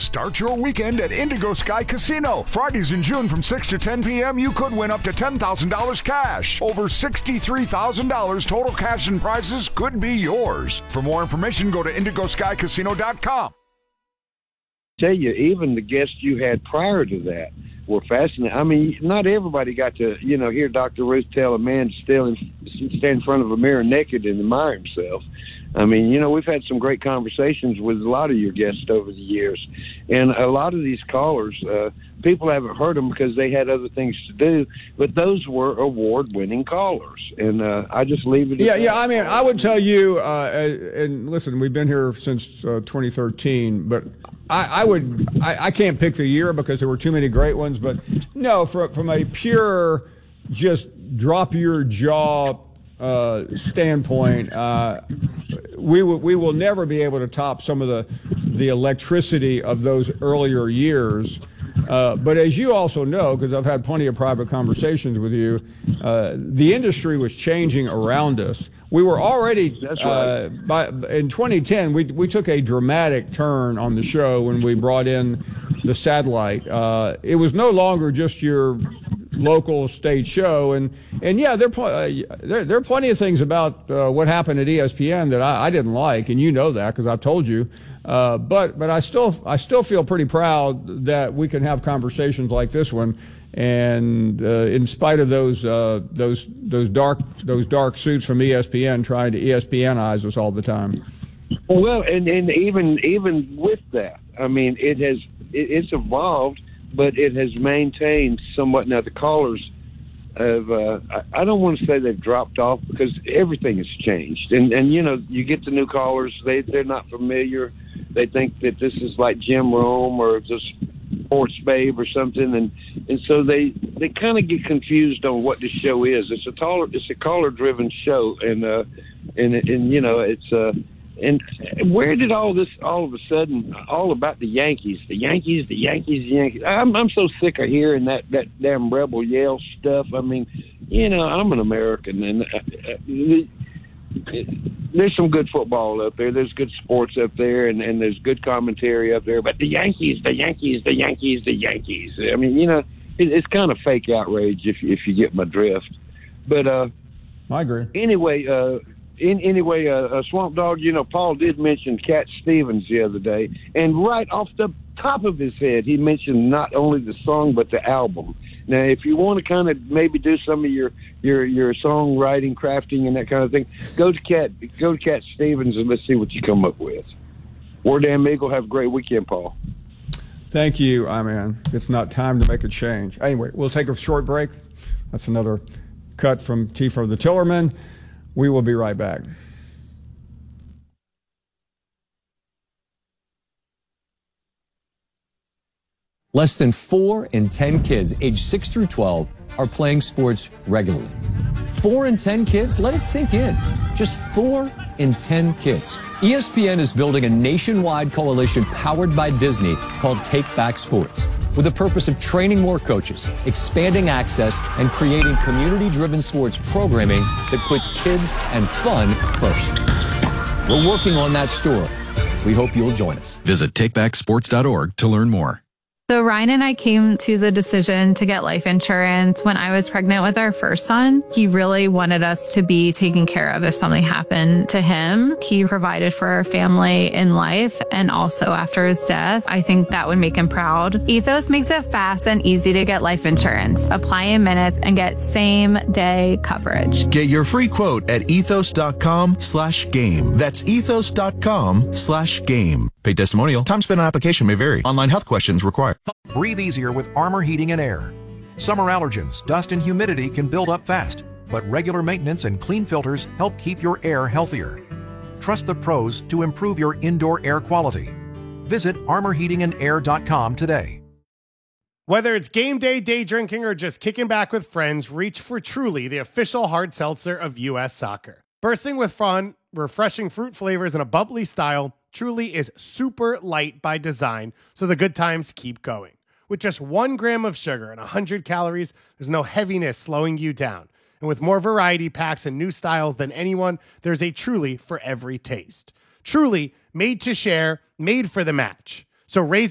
Start your weekend at Indigo Sky Casino. Fridays in June from 6 to 10 p.m., you could win up to $10,000 cash. Over $63,000 total cash and prizes could be yours. For more information, go to indigoskycasino.com. Tell you, even the guests you had prior to that were fascinating. I mean, not everybody got to, hear Dr. Ruth tell a man to stand in front of a mirror naked and admire himself. I mean, we've had some great conversations with a lot of your guests over the years. And a lot of these callers, people haven't heard them because they had other things to do, but those were award-winning callers. And I just leave it at that. Yeah, I mean, I would tell you, and listen, we've been here since 2013, but I can't pick the year because there were too many great ones, but no, from a pure just drop your jaw standpoint, we will never be able to top some of the electricity of those earlier years. But as you also know, because I've had plenty of private conversations with you, the industry was changing around us. We were already, in 2010, we took a dramatic turn on the show when we brought in the satellite. It was no longer just your local state show, and yeah, there are plenty of things about what happened at ESPN that I didn't like, and you know that because I've told you. But I still feel pretty proud that we can have conversations like this one, and in spite of those dark suits from ESPN trying to ESPNize us all the time. Well, and even with that, I mean, it's evolved, but it has maintained somewhat. Now the callers have, I don't want to say they've dropped off because everything has changed, and you get the new callers, they're not familiar. They think that this is like Jim Rome or just Sports Babe or something, and so they kind of get confused on what this show is. It's a caller driven show, and it's and where did all this all of a sudden all about the Yankees? I'm so sick of hearing that damn Rebel Yell stuff. I mean, I'm an American, and there's some good football up there. There's good sports up there, and there's good commentary up there. But the Yankees. I mean, it's kind of fake outrage if you get my drift. But I agree. Anyway, Swamp Dog, Paul did mention Cat Stevens the other day, and right off the top of his head, he mentioned not only the song but the album. Now, if you want to kind of maybe do some of your songwriting, crafting, and that kind of thing, go to Cat Stevens and let's see what you come up with. War Damn Eagle, have a great weekend, Paul. Thank you, man. It's not time to make a change. Anyway, we'll take a short break. That's another cut from Tifo the Tillerman. We will be right back. Less than 4 in 10 kids aged 6 through 12 are playing sports regularly. 4 in 10 kids? Let it sink in. Just 4 in 10 kids. ESPN is building a nationwide coalition powered by Disney called Take Back Sports, with the purpose of training more coaches, expanding access, and creating community-driven sports programming that puts kids and fun first. We're working on that story. We hope you'll join us. Visit takebacksports.org to learn more. So Ryan and I came to the decision to get life insurance when I was pregnant with our first son. He really wanted us to be taken care of if something happened to him. He provided for our family in life and also after his death. I think that would make him proud. Ethos makes it fast and easy to get life insurance. Apply in minutes and get same day coverage. Get your free quote at ethos.com/game. That's ethos.com/game. Paid testimonial. Time spent on application may vary. Online health questions required. Breathe easier with Armor Heating and Air. Summer allergens, dust, and humidity can build up fast, but regular maintenance and clean filters help keep your air healthier. Trust the pros to improve your indoor air quality. Visit armorheatingandair.com today. Whether it's game day, day drinking, or just kicking back with friends, reach for Truly, the official hard seltzer of U.S. soccer. Bursting with fun, refreshing fruit flavors, and a bubbly style, Truly is super light by design, so the good times keep going. With just 1 gram of sugar and 100 calories, there's no heaviness slowing you down. And with more variety packs and new styles than anyone, there's a Truly for every taste. Truly, made to share, made for the match. So raise